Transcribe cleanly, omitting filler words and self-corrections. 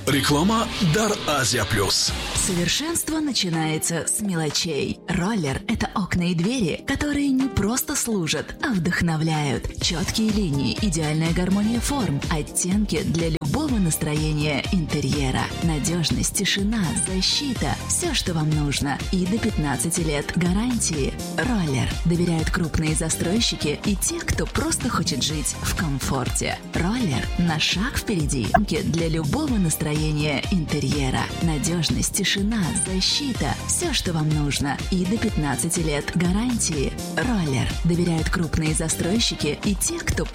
Реклама «Дар Азия Плюс». Совершенство начинается с мелочей. Роллер – это окна и двери, которые не просто служат, а вдохновляют. Четкие линии, идеальная гармония форм, оттенки для любого настроения интерьера. Надежность, тишина, защита – все, что вам нужно. И до 15 лет гарантии. Роллер доверяют крупные застройщики и те, кто просто хочет жить в комфорте. Роллер – на шаг впереди для любого настроения интерьера. Надежность, тишина, защита – все, что вам нужно. И до 15 лет гарантии. Роллер доверяют крупные застройщики и те, кто